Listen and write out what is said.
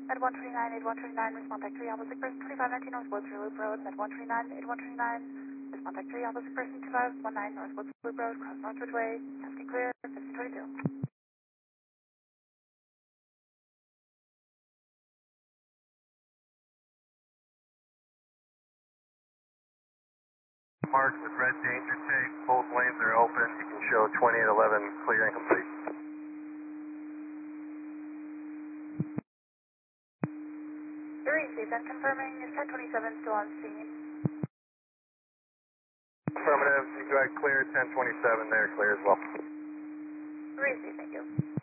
Med 129, 8129, respond back 3, opposite person, 2519 North Wiltshire Loop Road. Med 129, 8129, respond back 3, opposite person, 2519 North Wiltshire Loop Road, cross Northwood Way, testing clear, 1522. Marked with red danger tape, both lanes are open. You can show 20 and 11 clear and complete. Received and confirming, is 1027 still on scene? Affirmative, you got clear, 1027 there, clear as well. Received, thank you.